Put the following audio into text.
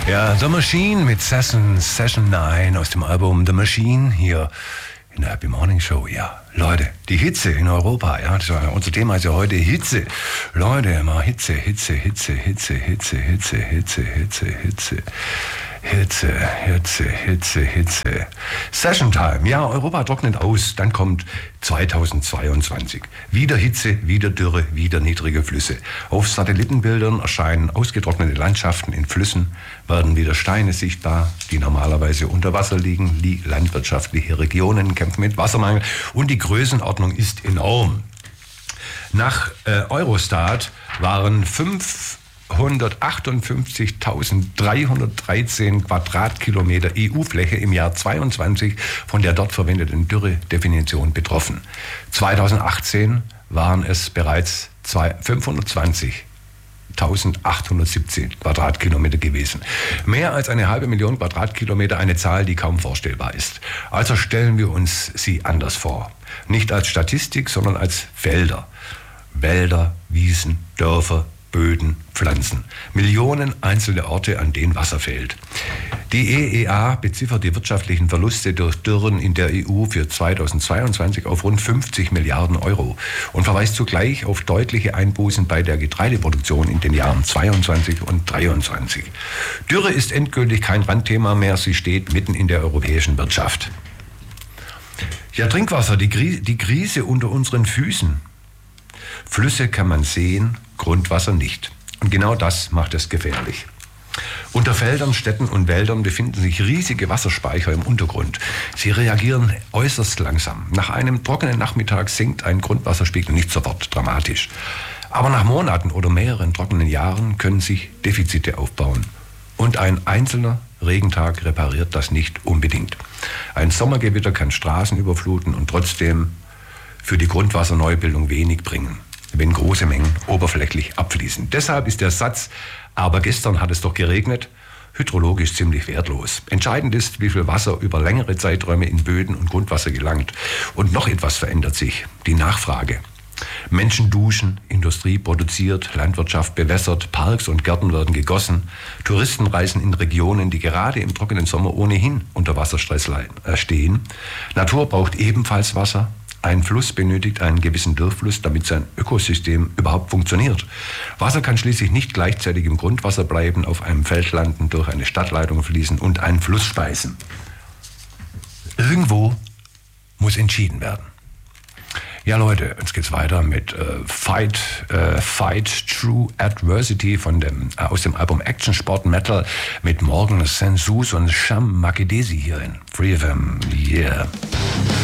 Ja, The Machine mit Session 9 aus dem Album The Machine hier in der Happy Morning Show. Ja, Leute, die Hitze in Europa, ja, unser Thema ist ja heute Hitze. Leute, mal Hitze. Session Time. Ja, Europa trocknet aus. Dann kommt 2022. Wieder Hitze, wieder Dürre, wieder niedrige Flüsse. Auf Satellitenbildern erscheinen ausgetrocknete Landschaften. In Flüssen werden wieder Steine sichtbar, die normalerweise unter Wasser liegen. Die landwirtschaftliche Regionen kämpfen mit Wassermangel. Und die Größenordnung ist enorm. Nach Eurostat waren 558.313 Quadratkilometer EU-Fläche im Jahr 22 von der dort verwendeten Dürredefinition betroffen. 2018 waren es bereits 520.817 Quadratkilometer gewesen. Mehr als 500.000 Quadratkilometer, eine Zahl, die kaum vorstellbar ist. Also stellen wir uns sie anders vor. Nicht als Statistik, sondern als Felder. Wälder, Wiesen, Dörfer, Böden, Pflanzen. Millionen einzelne Orte, an denen Wasser fehlt. Die EEA beziffert die wirtschaftlichen Verluste durch Dürren in der EU für 2022 auf rund 50 Milliarden Euro und verweist zugleich auf deutliche Einbußen bei der Getreideproduktion in den Jahren 22 und 23. Dürre ist endgültig kein Randthema mehr, sie steht mitten in der europäischen Wirtschaft. Ja, Trinkwasser, die Krise unter unseren Füßen. Flüsse kann man sehen, Grundwasser nicht. Und genau das macht es gefährlich. Unter Feldern, Städten und Wäldern befinden sich riesige Wasserspeicher im Untergrund. Sie reagieren äußerst langsam. Nach einem trockenen Nachmittag sinkt ein Grundwasserspiegel nicht sofort dramatisch. Aber nach Monaten oder mehreren trockenen Jahren können sich Defizite aufbauen. Und ein einzelner Regentag repariert das nicht unbedingt. Ein Sommergewitter kann Straßen überfluten und trotzdem für die Grundwasserneubildung wenig bringen, wenn große Mengen oberflächlich abfließen. Deshalb ist der Satz, aber gestern hat es doch geregnet, hydrologisch ziemlich wertlos. Entscheidend ist, wie viel Wasser über längere Zeiträume in Böden und Grundwasser gelangt. Und noch etwas verändert sich, die Nachfrage. Menschen duschen, Industrie produziert, Landwirtschaft bewässert, Parks und Gärten werden gegossen. Touristen reisen in Regionen, die gerade im trockenen Sommer ohnehin unter Wasserstress stehen. Natur braucht ebenfalls Wasser. Ein Fluss benötigt einen gewissen Durchfluss, damit sein Ökosystem überhaupt funktioniert. Wasser kann schließlich nicht gleichzeitig im Grundwasser bleiben, auf einem Feld landen, durch eine Stadtleitung fließen und einen Fluss speisen. Irgendwo muss entschieden werden. Ja Leute, jetzt geht's weiter mit Fight Through Adversity aus dem Album Action Sport Metal mit Morgan Sensus und Sham Makedesi hier in Free FM. Yeah.